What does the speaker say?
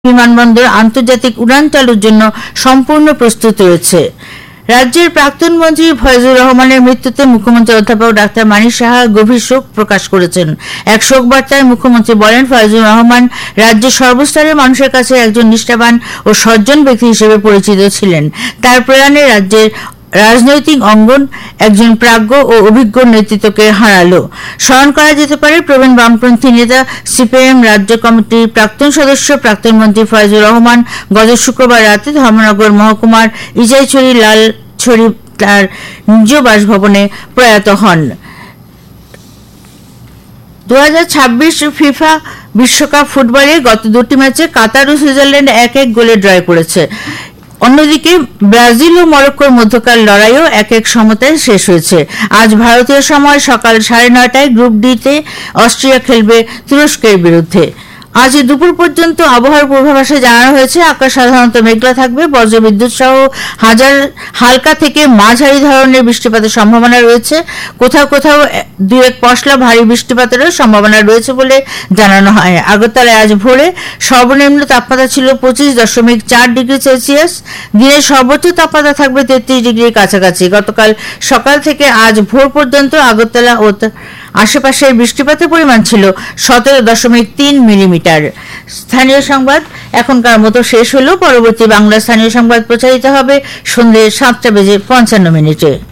বিমানবন্দর আন্তর্জাতিক উড়ান চালুর জন্য সম্পূর্ণ প্রস্তুত রয়েছে। রাজ্যের প্রাক্তন মন্ত্রী ফয়জুর রহমানের মৃত্যুতে মুখ্যমন্ত্রী অধ্যাপক ডাক্তার মানিক সাহা গভীর শোক প্রকাশ করেছেন। এক শোক বার্তায় মুখ্যমন্ত্রী বলেন, ফয়জুর রহমান রাজ্যের সর্বস্তরের মানুষের কাছে একজন নিষ্ঠাবান ও সজ্জন ব্যক্তি হিসেবে পরিচিত ছিলেন। তার প্রয়াণে রাজ্যের রাজনৈতিক অঙ্গন একজন প্রাজ্ঞ ও অভিজ্ঞ নেতৃত্বকে হারালো। স্মরণ করা যেতে পারে প্রবীণ বামপন্থী নেতা সিপিএম রাজ্য কমিটির প্রাক্তন সদস্য প্রাক্তন মন্ত্রী ফয়জুর রহমান গত শুক্রবার রাতে ধর্মনগর মহকুমার ইজাইছড়ি লালছড়ি তার নিজ বাসভবনে প্রয়াত হন। 2026 ফিফা বিশ্বকাপ ফুটবলে গত দুটি ম্যাচে কাতার ও সুইজারল্যান্ড 1-1 গোলে ড্রয় করেছে। অন্যদিকে ব্রাজিল ও মরক্কোর মধ্যকার লড়াইও 1-1 সমতায় শেষ হয়েছে। আজ ভারতীয় সময় সকাল 9:30টায় গ্রুপ ডিতে অস্ট্রিয়া খেলবে তুরস্কের বিরুদ্ধে। আজ দুপুর পর্যন্ত আবহাওয়ার পূর্বাভাসে জানানো হয়েছে, আকাশ সাধারণত মেঘলা থাকবে, বজ্রবিদ্যুৎ সহ হালকা থেকে মাঝারি ধরনের বৃষ্টিপাতের সম্ভাবনা রয়েছে। কোথাও কোথাও 2-1 পশলা ভারী বৃষ্টিপাতেরও সম্ভাবনা রয়েছে বলে জানানো হয়। আগরতলায় আজ ভোরে সর্বনিম্ন তাপমাত্রা ছিল 25.4 ডিগ্রি সেলসিয়াস। দিনের সর্বোচ্চ তাপমাত্রা থাকবে 33 ডিগ্রির কাছাকাছি। গতকাল সকাল থেকে আজ ভোর পর্যন্ত আগরতলা ও আশেপাশের বৃষ্টিপাতের পরিমাণ ছিল 17.3 মিলিমিটার। স্থানীয় সংবাদ এখনকার মতো শেষ হলো। পরবর্তী বাংলা স্থানীয় সংবাদ প্রচারিত হবে সন্ধ্যে 7:55 মিনিটে।